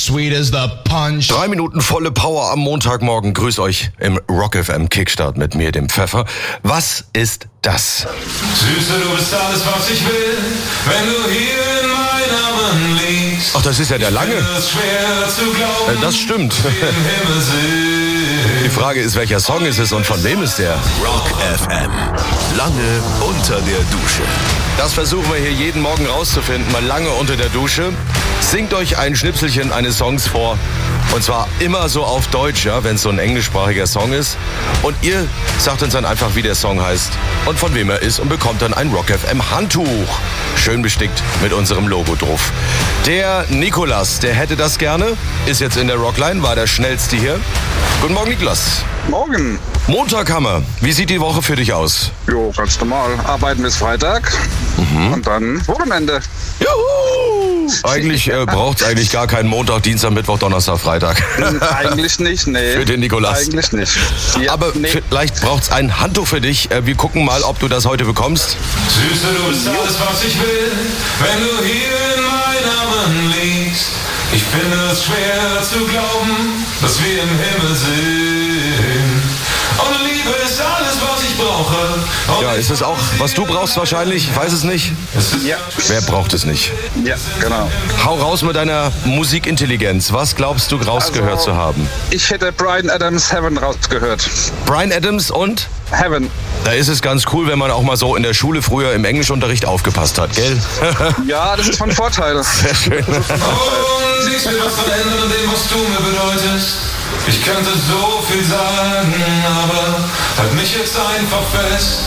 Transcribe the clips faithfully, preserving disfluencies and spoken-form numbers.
sweet as the punch. Drei Minuten volle Power am Montagmorgen. Grüß euch im Rock F M Kickstart mit mir, dem Pfeffer. Was ist das? Süße, du bist alles, was ich will, wenn du hier in meinen Armen liegst. Ach, das ist ja der Lange. Das ist schwer zu glauben, Äh, das stimmt. wir im Himmel sind. Die Frage ist, welcher Song ist es und von wem ist der? Rock F M. Lange unter der Dusche. Das versuchen wir hier jeden Morgen rauszufinden, mal lange unter der Dusche. Singt euch ein Schnipselchen eines Songs vor. Und zwar immer so auf Deutsch, ja, wenn es so ein englischsprachiger Song ist. Und ihr sagt uns dann einfach, wie der Song heißt und von wem er ist und bekommt dann ein Rock F M Handtuch. Schön bestickt mit unserem Logo drauf. Der Nikolas, der hätte das gerne, ist jetzt in der Rockline, war der schnellste hier. Guten Morgen, Nikolas. Morgen. Montag haben wir. Wie sieht die Woche für dich aus? Jo, ganz normal. Arbeiten bis Freitag und dann Wochenende. Juhu! Eigentlich äh, braucht es eigentlich gar keinen Montag, Dienstag, Mittwoch, Donnerstag, Freitag. Eigentlich nicht, nee. Für den Nikolas. Eigentlich nicht. Ja, Aber nee. vielleicht braucht es ein Handtuch für dich. Äh, wir gucken mal, ob du das heute bekommst. Süße, du bist alles, was ich will, wenn du hier in meinen Armen liegst. Ich finde es schwer zu glauben, dass wir im Himmel sind. Und Liebe ist alles, was ich brauche. Und Ja, ist es auch, was du brauchst wahrscheinlich? Ich weiß es nicht. Ja, Wer braucht es nicht? ja, genau. Hau raus mit deiner Musikintelligenz. Was glaubst du rausgehört Also- zu haben? Ich hätte Bryan Adams Heaven rausgehört. Bryan Adams und? Heaven. Da ist es ganz cool, wenn man auch mal so in der Schule früher im Englischunterricht aufgepasst hat, gell? Ja, das ist von Vorteil. Sehr schön. Und siehst mir was verändern an dem, was du mir bedeutest. Ich könnte so viel sagen, aber halt mich jetzt einfach fest.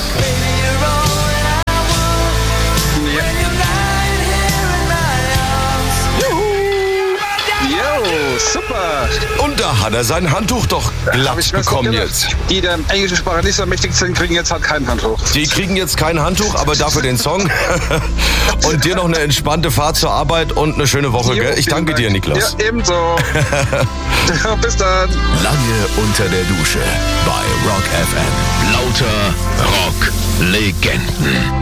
Jo, super. Und da hat er sein Handtuch doch Hab glatt ich mir so bekommen gedacht. jetzt. Die, der im englischen Sprache nicht so mächtig sind, kriegen jetzt halt kein Handtuch. Die kriegen jetzt kein Handtuch, aber dafür den Song. Und dir noch eine entspannte Fahrt zur Arbeit und eine schöne Woche, Jo, gell? Ich vielen danke dir, Dank. Niklas. Ja, ebenso. Bis dann. Lange unter der Dusche bei Rock F M. Lauter Rock-Legenden.